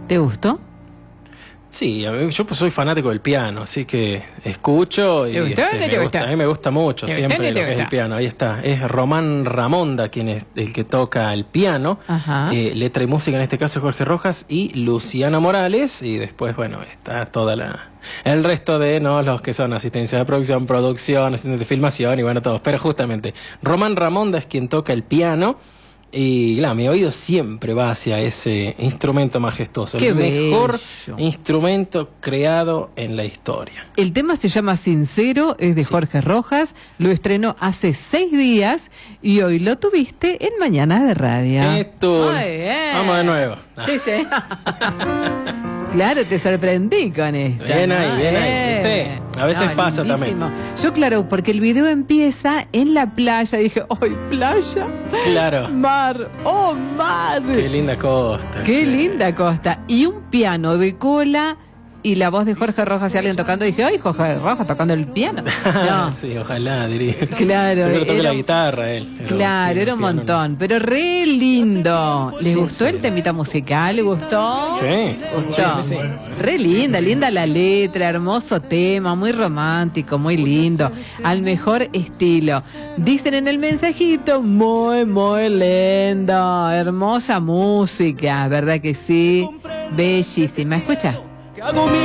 ¿Te gustó? Sí, yo pues soy fanático del piano, así que escucho y ¿Te gustó o no te gusta? a mí me gusta mucho ¿Te siempre gustó o no te lo que es el gusta? piano. Ahí está, es Román Ramonda quien es el que toca el piano. Ajá. Letra y música en este caso Jorge Rojas y Luciano Morales, y después, bueno, está el resto de los que son asistencia de producción, asistentes de filmación y bueno, todos. Pero justamente, Román Ramonda es quien toca el piano. Y claro, mi oído siempre va hacia ese instrumento majestuoso, Qué el mejor bello. instrumento creado en la historia. El tema se llama Sincero, es de Jorge Rojas, lo estrenó hace 6 días y hoy lo tuviste en Mañana de Radio. ¿Qué tú? Muy bien. Vamos de nuevo. Sí, sí. Claro, te sorprendí con esto. Bien ahí, bien ahí. ¿Viste? A veces pasa lindísimo. también. Yo, claro, porque el video empieza en la playa, dije, ¡ay, playa! Claro. Mar, ¡oh, mar! Qué linda costa. Qué sí. linda costa. Y un piano de cola y la voz de Jorge Rojas y alguien tocando. Dije, ¡ay, Jorge Rojas tocando el piano! No. Sí, ojalá, diría. Claro. Yo toca era- la guitarra él. Pero Claro, sí, era un el piano montón, pero re lindo. ¿Les Sí, gustó sí. el temita musical? ¿Le gustó? Sí. Gustó. Sí. Re linda la letra, hermoso tema, muy romántico, muy lindo, al mejor estilo. Dicen en el mensajito, muy lindo, hermosa música, ¿verdad que sí? Bellísima. Escucha. Hago mi